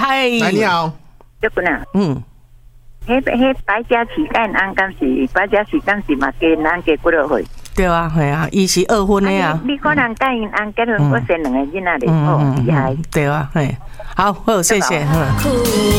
嗨， 来你好， 这个呢， 迄百家时间安敢是百家时间是嘛加咱加几多岁？ 对啊，系啊，伊是2婚的啊。 你可能甲因安结婚，我生2个囡仔咧，哦，厉害。 对啊，嘿，好，谢谢。